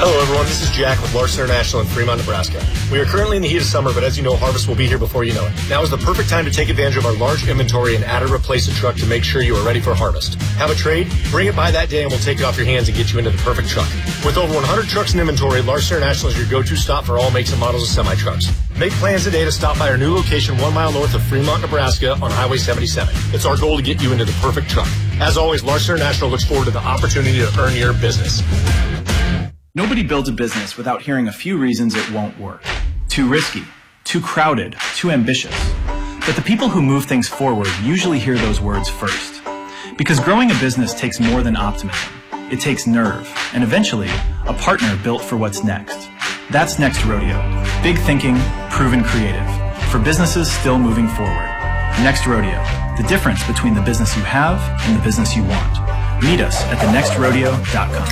Hello everyone, this is Jack with Larson International in Fremont, Nebraska. We are currently in the heat of summer, but as you know, harvest will be here before you know it. Now is the perfect time to take advantage of our large inventory and add or replace a truck to make sure you are ready for harvest. Have a trade? Bring it by that day and we'll take it off your hands and get you into the perfect truck. With over 100 trucks in inventory, Larson International is your go-to stop for all makes and models of semi-trucks. Make plans today to stop by our new location 1 mile north of Fremont, Nebraska on Highway 77. It's our goal to get you into the perfect truck. As always, Larson International looks forward to the opportunity to earn your business. Nobody builds a business without hearing a few reasons it won't work. Too risky, too crowded, too ambitious. But the people who move things forward usually hear those words first. Because growing a business takes more than optimism. It takes nerve, and eventually, a partner built for what's next. That's Next Rodeo. Big thinking, proven creative. For businesses still moving forward. Next Rodeo. The difference between the business you have and the business you want. Meet us at thenextrodeo.com.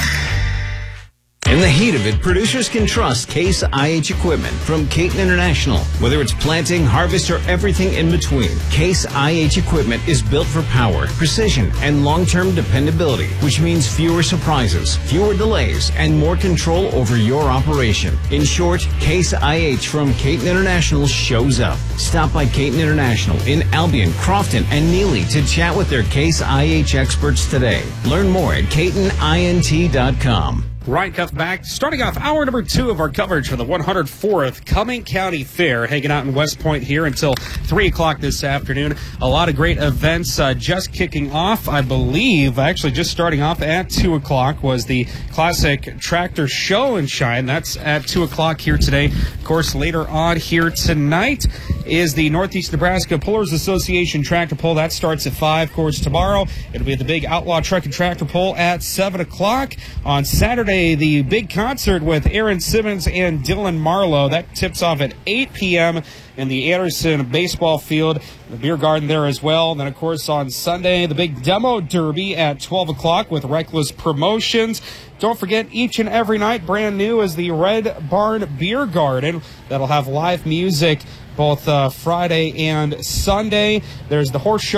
In the heat of it, producers can trust Case IH equipment from Caton International. Whether it's planting, harvest, or everything in between, Case IH equipment is built for power, precision, and long-term dependability, which means fewer surprises, fewer delays, and more control over your operation. In short, Case IH from Caton International shows up. Stop by Caton International in Albion, Crofton, and Neely to chat with their Case IH experts today. Learn more at CatonINT.com. Ryan Cuff back, starting off hour number 2 of our coverage for the 104th Cumming County Fair, hanging out in West Point here until 3 o'clock this afternoon. A lot of great events just kicking off, I believe. Actually, just starting off at 2 o'clock was the Classic Tractor Show and Shine. That's at 2 o'clock here today. Of course, later on here tonight is the Northeast Nebraska Pullers Association Tractor Pull. That starts at 5. Of course, tomorrow it'll be at the big Outlaw Truck and Tractor Pull at 7 o'clock. On Saturday, the big concert with Aaron Simmons and Dylan Marlowe. That tips off at 8 p.m. in the Anderson baseball field, the beer garden there as well. And then, of course, on Sunday, the big demo derby at 12 o'clock with Reckless Promotions. Don't forget, each and every night, brand new, is the Red Barn Beer Garden. That'll have live music both Friday and Sunday. There's the horse show